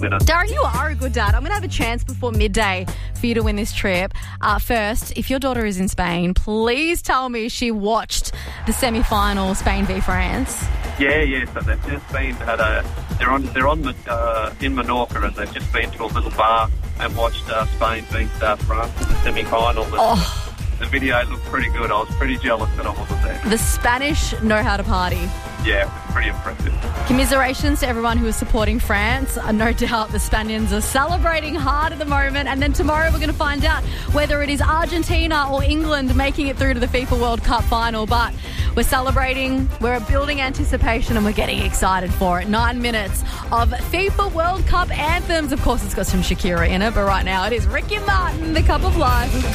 winner. Darren, you are a good dad. I'm going to have a chance before midday for you to win this trip. First, if your daughter is in Spain, please tell me she watched the semi-final, Spain v France. Yeah. So they've just been they're on in Menorca, and they've just been to a little bar and watched Spain beat France in the semi-final. The video looked pretty good. I was pretty jealous that I wasn't there. The Spanish know how to party. Yeah, it was pretty impressive. Commiserations to everyone who is supporting France. No doubt the Spaniards are celebrating hard at the moment. And then tomorrow we're going to find out whether it is Argentina or England making it through to the FIFA World Cup final. But we're celebrating, we're building anticipation, and we're getting excited for it. 9 minutes of FIFA World Cup anthems. Of course, it's got some Shakira in it, but right now it is Ricky Martin, The Cup of Life.